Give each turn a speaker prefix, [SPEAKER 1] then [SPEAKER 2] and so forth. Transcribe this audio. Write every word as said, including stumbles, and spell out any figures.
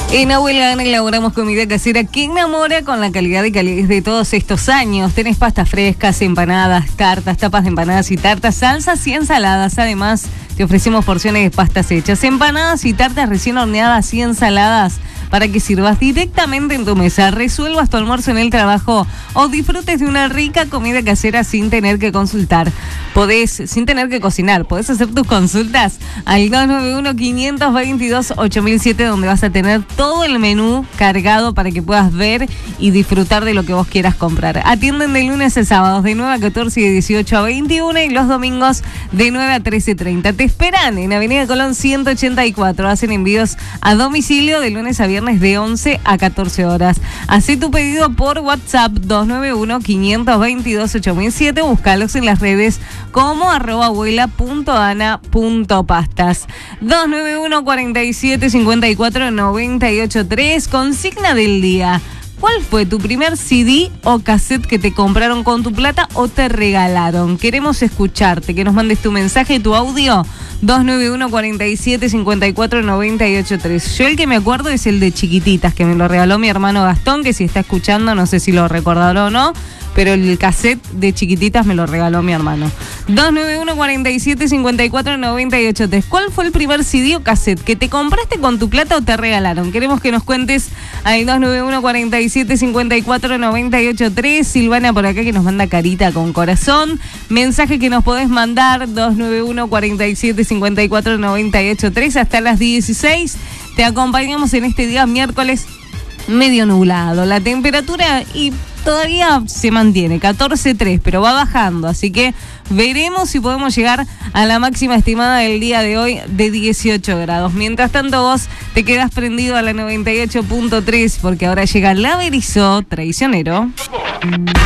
[SPEAKER 1] En Abuela Ana elaboramos comida casera que enamora con la calidad y calidez de todos estos años. Tenés pastas frescas, empanadas, tartas, tapas de empanadas y tartas, salsas y ensaladas. Además, te ofrecemos porciones de pastas hechas, empanadas y tartas recién horneadas y ensaladas para que sirvas directamente en tu mesa, resuelvas tu almuerzo en el trabajo o disfrutes de una rica comida casera sin tener que consultar. Podés, sin tener que cocinar, podés hacer tus consultas al dos nueve uno, cinco dos dos, ocho mil siete, donde vas a tener todo el menú cargado para que puedas ver y disfrutar de lo que vos quieras comprar. Atienden de lunes a sábados de nueve a catorce y de dieciocho a veintiuno y los domingos de nueve a trece treinta. Te esperan en Avenida Colón ciento ochenta y cuatro. Hacen envíos a domicilio de lunes a viernes de once a catorce horas. Hacé tu pedido por WhatsApp dos nueve uno, cinco dos dos, ocho mil siete. Búscalos en las redes como arroba abuela punto ana punto pastas. dos nueve uno, cuarenta y siete, cincuenta y cuatro, noventa y ocho tres. Consigna del día: ¿cuál fue tu primer C D o cassette que te compraron con tu plata o te regalaron? Queremos escucharte, que nos mandes tu mensaje, tu audio, dos nueve uno, cuarenta y siete, cincuenta y cuatro, noventa y ocho tres. Yo el que me acuerdo es el de Chiquititas, que me lo regaló mi hermano Gastón, que si está escuchando, no sé si lo recordará o no, pero el cassette de Chiquititas me lo regaló mi hermano. dos nueve uno, cuarenta y siete, cincuenta y cuatro, noventa y ocho tres. ¿Cuál fue el primer C D o cassette que te compraste con tu plata o te regalaron? Queremos que nos cuentes al dos nueve uno, cuarenta y siete, cincuenta y cuatro, noventa y ocho tres. Silvana por acá que nos manda carita con corazón. Mensaje que nos podés mandar dos nueve uno, cuarenta y siete, cincuenta y cuatro, noventa y ocho tres hasta las dieciséis. Te acompañamos en este día miércoles medio nublado. La temperatura y todavía se mantiene, catorce tres, pero va bajando, así que veremos si podemos llegar a la máxima estimada del día de hoy de dieciocho grados. Mientras tanto, vos te quedás prendido a la noventa y ocho punto tres porque ahora llega La Berizo, Traicionero.